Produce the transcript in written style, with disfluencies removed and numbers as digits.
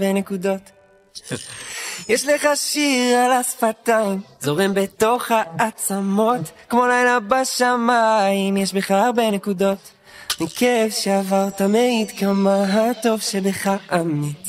בנקודות. יש לך שיר על השפתיים, זורם בתוך העצמות, כמו לילה בשמיים, יש בך הרבה נקודות. מכאב שעברת מעיד כמה הטוב שבך אמיץ.